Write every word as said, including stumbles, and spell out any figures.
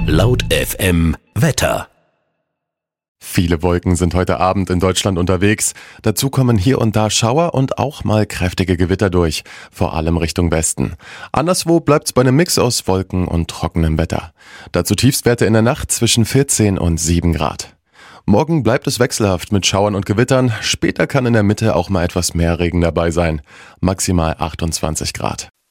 Laut F M Wetter. Viele Wolken sind heute Abend in Deutschland unterwegs. Dazu kommen hier und da Schauer und auch mal kräftige Gewitter durch, vor allem Richtung Westen. Anderswo bleibt's bei einem Mix aus Wolken und trockenem Wetter. Dazu Tiefstwerte in der Nacht zwischen vierzehn und sieben Grad. Morgen bleibt es wechselhaft mit Schauern und Gewittern. Später kann in der Mitte auch mal etwas mehr Regen dabei sein. Maximal achtundzwanzig Grad.